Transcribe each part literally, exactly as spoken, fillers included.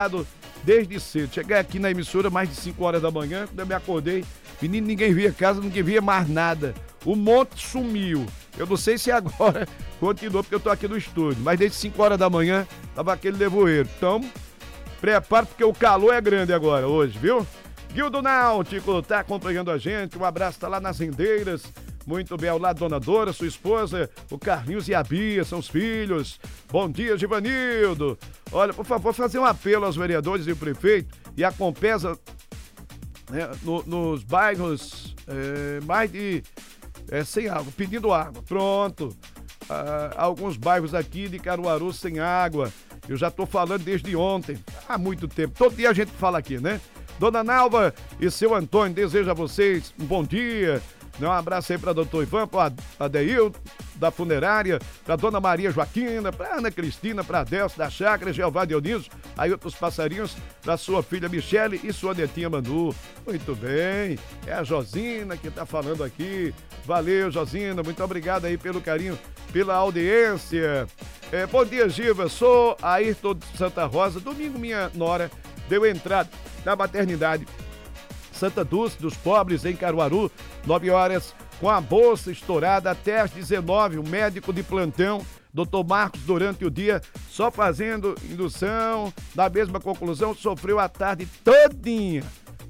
desde cedo. Cheguei aqui na emissora mais de cinco horas da manhã, quando eu me acordei, menino, ninguém via casa, ninguém via mais nada. O monte sumiu. Eu não sei se agora continuou, porque eu tô aqui no estúdio, mas desde cinco horas da manhã tava aquele nevoeiro. Então, prepara, porque o calor é grande agora, hoje, viu? Guildo Náutico tá acompanhando a gente, um abraço, tá lá nas rendeiras. Muito bem, ao lado Dona Dora, sua esposa, o Carlinhos e a Bia, são os filhos. Bom dia, Givanildo. Olha, por favor, fazer um apelo aos vereadores e o prefeito e a Compesa, né, no, nos bairros é, mais de é, sem água, pedindo água. Pronto. Ah, alguns bairros aqui de Caruaru sem água. Eu já tô falando desde ontem, há muito tempo. Todo dia a gente fala aqui, né? Dona Nalva e seu Antônio, desejo a vocês um bom dia. Um abraço aí para doutor Ivan, para Adeildo, da funerária, para dona Maria Joaquina, para Ana Cristina, para Adelso da Chácara, Jeová Dionísio, aí outros passarinhos, para sua filha Michele e sua netinha Manu. Muito bem, é a Josina que tá falando aqui. Valeu, Josina, muito obrigado aí pelo carinho, pela audiência. É, bom dia, Giva, sou Ayrton de Santa Rosa. Domingo minha nora deu entrada na maternidade Santa Dulce dos Pobres, em Caruaru, nove horas, com a bolsa estourada até às dezenove. O médico de plantão, doutor Marcos, durante o dia, só fazendo indução, da mesma conclusão, sofreu a tarde todinha.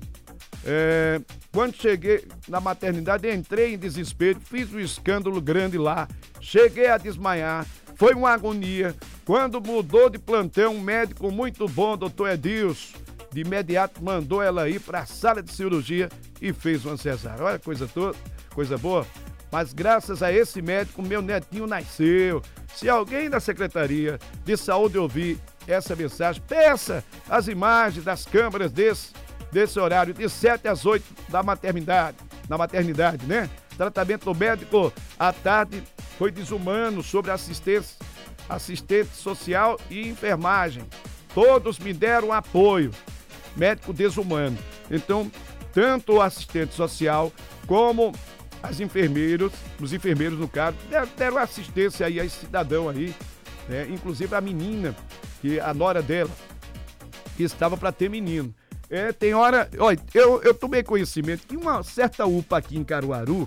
É, quando cheguei na maternidade, entrei em desespero, fiz um escândalo grande lá, cheguei a desmaiar, foi uma agonia. Quando mudou de plantão, um médico muito bom, doutor Edilson, de imediato mandou ela ir para a sala de cirurgia e fez uma cesárea. Olha, coisa toda, coisa boa. Mas graças a esse médico, meu netinho nasceu. Se alguém da Secretaria de Saúde ouvir essa mensagem, peça as imagens das câmeras desse, desse horário, de sete às oito da maternidade, na maternidade, né? Tratamento do médico à tarde foi desumano, sobre assistência, assistente social e enfermagem. Todos me deram apoio. Médico desumano. Então, tanto o assistente social como as enfermeiros, os enfermeiros no caso, deram assistência aí a esse cidadão aí, né? Inclusive a menina, que a nora dela, que estava para ter menino. É, tem hora, olha, eu, eu tomei conhecimento que uma certa U P A aqui em Caruaru,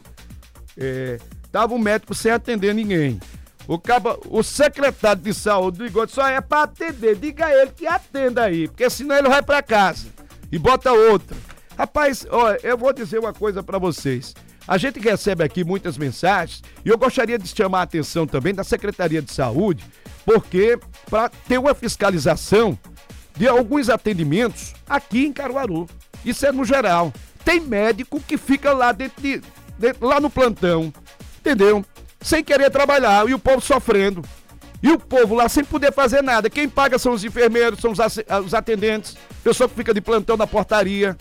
é, tava um médico sem atender ninguém. O, caba, o secretário de saúde ligou, só é pra atender, diga a ele que atenda aí, porque senão ele vai pra casa e bota outra. Rapaz, olha, eu vou dizer uma coisa pra vocês. A gente recebe aqui muitas mensagens e eu gostaria de chamar a atenção também da Secretaria de Saúde, porque para ter uma fiscalização de alguns atendimentos aqui em Caruaru. Isso é no geral. Tem médico que fica lá dentro de, dentro, lá no plantão, entendeu? Sem querer trabalhar, e o povo sofrendo. E o povo lá sem poder fazer nada. Quem paga são os enfermeiros, são os atendentes, pessoa que fica de plantão na portaria.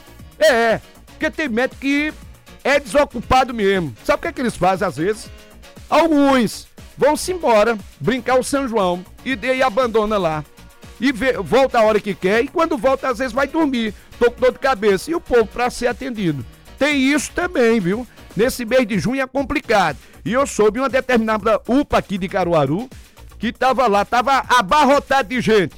É, porque tem médico que é desocupado mesmo. Sabe o que é que eles fazem às vezes? Alguns vão-se embora, brincar o São João, e daí abandona lá. E vê, volta a hora que quer, e quando volta às vezes vai dormir, tô com dor de cabeça. E o povo para ser atendido. Tem isso também, viu? Nesse mês de junho é complicado. E eu soube uma determinada U P A aqui de Caruaru, que tava lá, tava abarrotado de gente.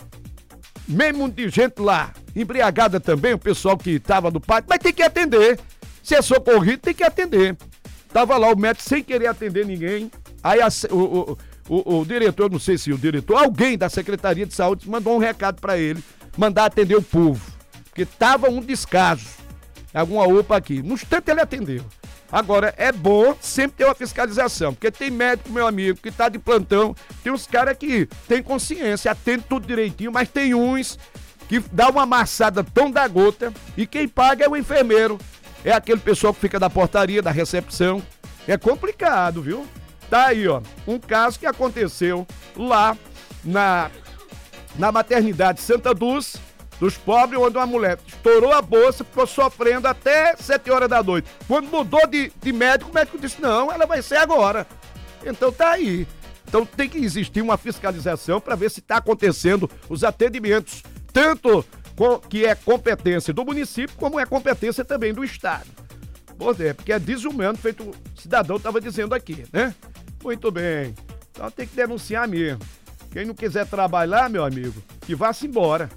Mesmo de gente lá, embriagada também, o pessoal que tava no pátio, mas tem que atender. Se é socorrido, tem que atender. Tava lá o médico sem querer atender ninguém. Aí a, o, o, o, o diretor, não sei se o diretor, alguém da Secretaria de Saúde mandou um recado pra ele, mandar atender o povo. Porque tava um descaso. Alguma U P A aqui. No instante ele atendeu. Agora, é bom sempre ter uma fiscalização, porque tem médico, meu amigo, que tá de plantão, tem uns caras que tem consciência, atende tudo direitinho, mas tem uns que dá uma amassada tão da gota, e quem paga é o enfermeiro, é aquele pessoal que fica da portaria, da recepção. É complicado, viu? Tá aí, ó, um caso que aconteceu lá na, na maternidade Santa Dulce dos Pobres, onde uma mulher estourou a bolsa, ficou sofrendo até sete horas da noite. Quando mudou de, de médico, o médico disse, não, ela vai ser agora. Então tá aí. Então tem que existir uma fiscalização para ver se está acontecendo os atendimentos, tanto com, que é competência do município, como é competência também do Estado. Pois é, porque é desumano, feito o cidadão estava dizendo aqui, né? Muito bem. Então tem que denunciar mesmo. Quem não quiser trabalhar, meu amigo, que vá-se embora.